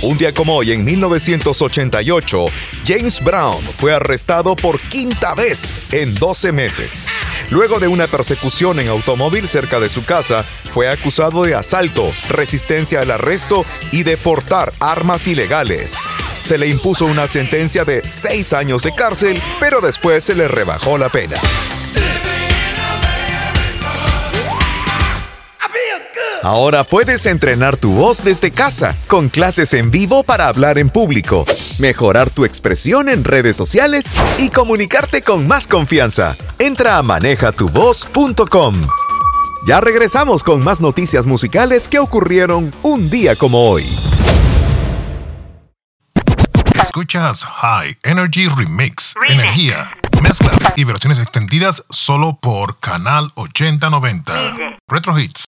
Un día como hoy, en 1988, James Brown fue arrestado por quinta vez en 12 meses. Luego de una persecución en automóvil cerca de su casa, fue acusado de asalto, resistencia al arresto y de portar armas ilegales. Se le impuso una sentencia de 6 años de cárcel, pero después se le rebajó la pena. Ahora puedes entrenar tu voz desde casa, con clases en vivo para hablar en público, mejorar tu expresión en redes sociales y comunicarte con más confianza. Entra a manejatuvoz.com. Ya regresamos con más noticias musicales que ocurrieron un día como hoy. Escuchas High Energy Remix. Energía, mezclas y versiones extendidas solo por Canal 8090. Retro Hits.